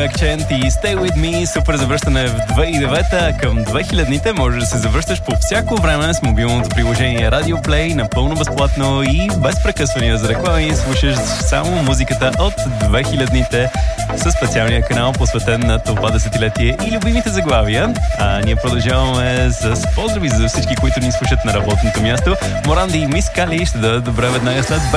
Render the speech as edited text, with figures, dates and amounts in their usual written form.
Accent и Stay With Me. Супер завръщане в 2009-та към 2000-ните. Може да се завръщаш по всяко време с мобилното приложение Radio Play, напълно безплатно и без прекъсвания за реклами. Слушаш само музиката от 2000-ните със специалния канал, посветен на това десетилетие и любимите заглавия. А ние продължаваме с поздрави за всички, които ни слушат на работното място. Моранди и Мис Кали ще дадат добре веднага след